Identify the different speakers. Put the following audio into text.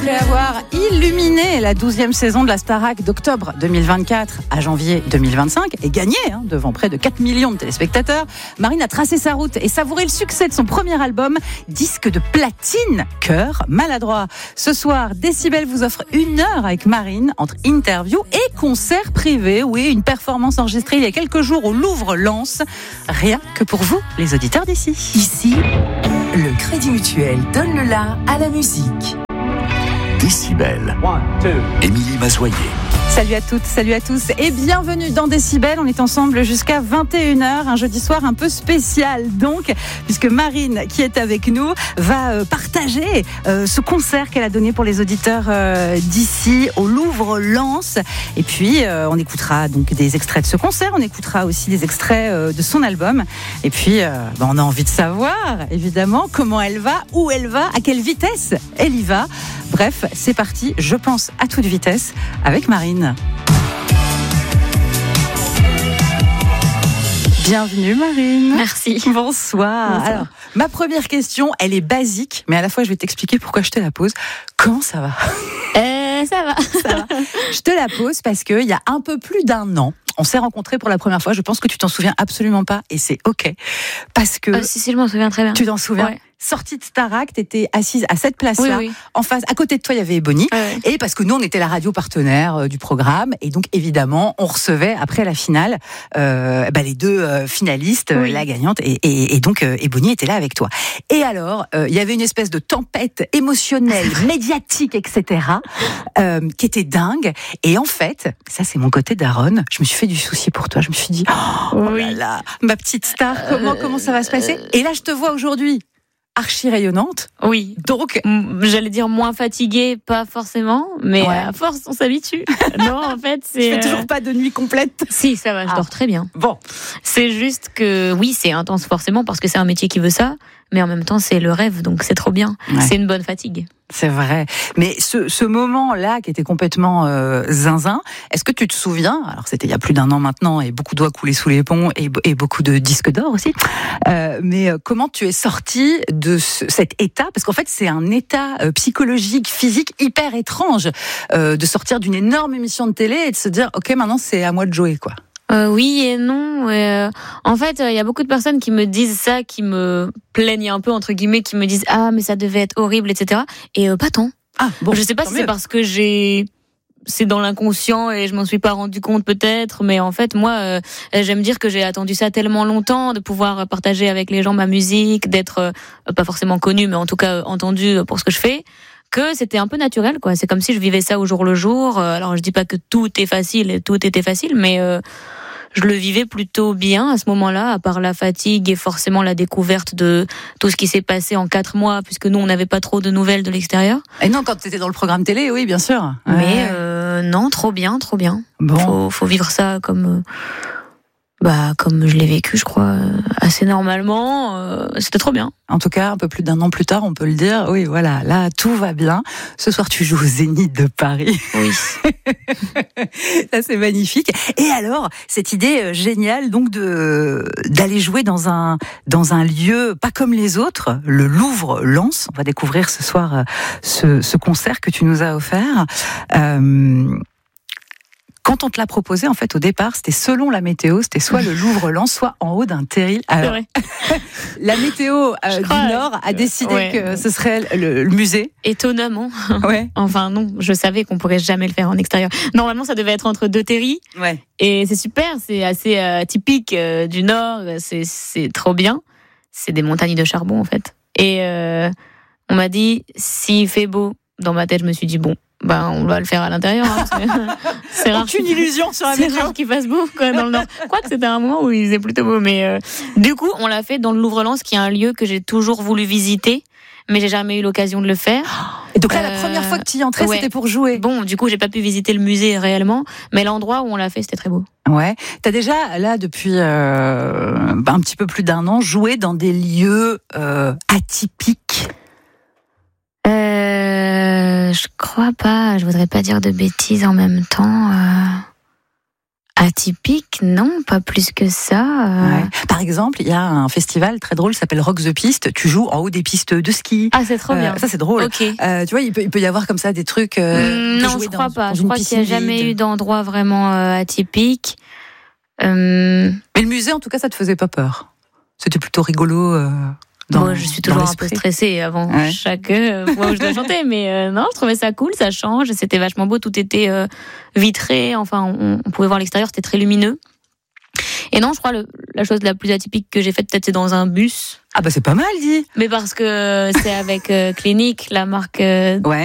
Speaker 1: Après avoir illuminé la 12e saison de la Starac d'octobre 2024 à janvier 2025 et gagné devant près de 4 millions de téléspectateurs, Marine a tracé sa route et savouré le succès de son premier album, disque de platine, Cœur maladroit. Ce soir, Décibel vous offre 1 heure avec Marine entre interview et concert privé. Oui, une performance enregistrée il y a quelques jours au Louvre-Lens. Rien que pour vous, les auditeurs d'ici.
Speaker 2: Ici, le Crédit Mutuel donne le la à la musique.
Speaker 3: Décibel. Émilie Mazoyer.
Speaker 1: Salut à toutes, salut à tous et bienvenue dans Décibel. On est ensemble jusqu'à 21h, un jeudi soir un peu spécial donc, puisque Marine, qui est avec nous, va partager ce concert qu'elle a donné pour les auditeurs d'ici au Louvre-Lens. Et puis on écoutera donc des extraits de ce concert, on écoutera aussi des extraits de son album. Et puis on a envie de savoir évidemment comment elle va, où elle va, à quelle vitesse elle y va. Bref, c'est parti, je pense à toute vitesse avec Marine. Bienvenue Marine.
Speaker 4: Merci.
Speaker 1: Bonsoir. Alors, ma première question, elle est basique, mais à la fois je vais t'expliquer pourquoi je te la pose. Comment ça va ?
Speaker 4: Ça va.
Speaker 1: Ça va. Je te la pose parce qu'il y a un peu plus d'1 an, on s'est rencontrés pour la première fois. Je pense que tu t'en souviens absolument pas et c'est ok. Parce que...
Speaker 4: Si, je m'en souviens très bien.
Speaker 1: Tu t'en souviens ?
Speaker 4: Ouais.
Speaker 1: Sortie de Starac, t'étais assise à cette place-là.
Speaker 4: Oui.
Speaker 1: En face, à côté de toi, il y avait Ebony. Et parce que nous, on était la radio partenaire du programme. Et donc, évidemment, on recevait, après la finale, les 2 finalistes, la gagnante. Et donc, Ebony était là avec toi. Et alors, il y avait une espèce de tempête émotionnelle, médiatique, etc., qui était dingue. Et en fait, ça, c'est mon côté daronne. Je me suis fait du souci pour toi. Je me suis dit, oh là là, ma petite star, comment ça va se passer ? Et là, je te vois aujourd'hui archi rayonnante.
Speaker 4: Oui.
Speaker 1: Donc,
Speaker 4: j'allais dire moins fatiguée, pas forcément, mais à force, on s'habitue. Non, en fait, c'est...
Speaker 1: Tu fais toujours pas de nuit complète ?
Speaker 4: Si, ça va, je dors très bien.
Speaker 1: Bon.
Speaker 4: C'est juste que, oui, c'est intense forcément, parce que c'est un métier qui veut ça, mais en même temps, c'est le rêve, donc c'est trop bien. Ouais. C'est une bonne fatigue.
Speaker 1: C'est vrai. Mais ce moment-là, qui était complètement zinzin, est-ce que tu te souviens, alors c'était il y a plus d'1 an maintenant, et beaucoup d'eau coulé sous les ponts, et beaucoup de disques d'or aussi, mais comment tu es sortie de cet état ? Parce qu'en fait, c'est un état psychologique, physique hyper étrange, de sortir d'une énorme émission de télé et de se dire, ok, maintenant c'est à moi de jouer, quoi.
Speaker 4: Oui et non. En fait, il y a beaucoup de personnes qui me disent ça, qui me plaignent un peu, entre guillemets, qui me disent « Ah, mais ça devait être horrible, etc. » Et pas tant.
Speaker 1: Ah, bon,
Speaker 4: je sais pas si c'est parce que c'est dans l'inconscient et je m'en suis pas rendu compte peut-être, mais en fait, moi, j'aime dire que j'ai attendu ça tellement longtemps, de pouvoir partager avec les gens ma musique, d'être pas forcément connue, mais en tout cas entendue pour ce que je fais, que c'était un peu naturel, quoi. C'est comme si je vivais ça au jour le jour. Alors, je dis pas que tout est facile et tout était facile, mais je le vivais plutôt bien à ce moment-là, à part la fatigue et forcément la découverte de tout ce qui s'est passé en 4 mois, puisque nous, on n'avait pas trop de nouvelles de l'extérieur.
Speaker 1: Et non, quand tu étais dans le programme télé, oui, bien sûr.
Speaker 4: Mais non, trop bien. Bon. Faut vivre ça comme je l'ai vécu, je crois, assez normalement. C'était trop bien.
Speaker 1: En tout cas, un peu plus d'1 an plus tard, on peut le dire. Oui, voilà, là, tout va bien. Ce soir, tu joues au Zénith de Paris.
Speaker 4: Oui.
Speaker 1: Ça, c'est magnifique. Et alors, cette idée géniale, donc, d'aller jouer dans un lieu pas comme les autres, le Louvre-Lens. On va découvrir ce soir ce concert que tu nous as offert. Quand on te l'a proposé, en fait, au départ, c'était selon la météo, c'était soit le Louvre-Lens, soit en haut d'un terril. Alors, la météo du Nord a décidé que ce serait le musée.
Speaker 4: Étonnamment.
Speaker 1: Ouais.
Speaker 4: Enfin, non, je savais qu'on pourrait jamais le faire en extérieur. Normalement, ça devait être entre 2 terris.
Speaker 1: Ouais.
Speaker 4: Et c'est super, c'est assez typique du Nord, c'est trop bien. C'est des montagnes de charbon, en fait. Et on m'a dit, s'il fait beau, dans ma tête, je me suis dit, bon, on va le faire à l'intérieur. C'est rare.
Speaker 1: Aucune illusion sur la
Speaker 4: météo.
Speaker 1: météo.
Speaker 4: C'est rare qu'il fasse beau, quoi, dans le Nord. Quoique c'était un moment où il faisait plutôt beau. Mais du coup, on l'a fait dans le Louvre-Lens, qui est un lieu que j'ai toujours voulu visiter, mais j'ai jamais eu l'occasion de le faire.
Speaker 1: Et donc là, la première fois que tu y entrais, c'était pour jouer.
Speaker 4: Bon, du coup, j'ai pas pu visiter le musée réellement, mais l'endroit où on l'a fait, c'était très beau.
Speaker 1: Ouais. T'as déjà, là, depuis un petit peu plus d'1 an, joué dans des lieux atypiques.
Speaker 4: Je crois pas. Je voudrais pas dire de bêtises en même temps. Atypique, non, pas plus que ça.
Speaker 1: Ouais. Par exemple, il y a un festival très drôle qui s'appelle Rock the Piste. Tu joues en haut des pistes de ski.
Speaker 4: Ah, c'est trop bien.
Speaker 1: Ça, c'est drôle.
Speaker 4: Okay.
Speaker 1: Tu vois, il peut y avoir comme ça des trucs.
Speaker 4: Non, je crois pas. Je crois qu'il n'y a jamais eu d'endroit vraiment atypique.
Speaker 1: Mais le musée, en tout cas, ça te faisait pas peur. C'était plutôt rigolo.
Speaker 4: Moi, je suis toujours un peu stressée avant chaque fois où je dois chanter, mais non, je trouvais ça cool, ça change, c'était vachement beau, tout était vitré, enfin, on pouvait voir l'extérieur, c'était très lumineux. Et non, je crois la chose la plus atypique que j'ai faite, peut-être, c'est dans un bus.
Speaker 1: Ah bah c'est pas mal dit.
Speaker 4: Mais parce que c'est avec Clinique, la marque.
Speaker 1: Ouais.